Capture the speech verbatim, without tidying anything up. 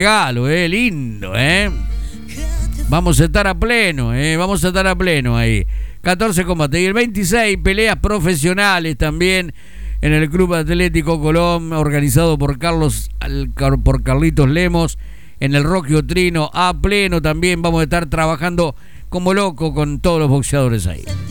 Regalo, eh, lindo, eh. Vamos a estar a pleno, eh, vamos a estar a pleno ahí. catorce combates y el veintiséis peleas profesionales también en el Club Atlético Colón, organizado por Carlos por Carlitos Lemos, en el Roque Otrino, a pleno también. Vamos a estar trabajando como loco con todos los boxeadores ahí.